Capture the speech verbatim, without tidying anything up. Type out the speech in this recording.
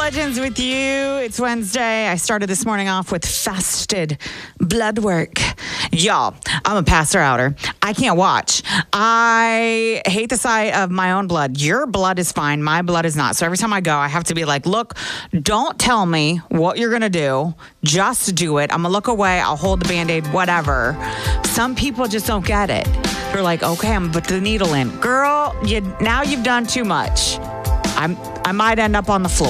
Legends with you. It's Wednesday. I started this morning off with fasted blood work. Y'all, I'm a passer outer. I can't watch. I hate the sight of my own blood. Your blood is fine. My blood is not. So every time I go, I have to be like, look, don't tell me what you're going to do. Just do it. I'm going to look away. I'll hold the Band-Aid, whatever. Some people just don't get it. They're like, okay, I'm going to put the needle in. Girl, you now you've done too much. I'm, I might end up on the floor.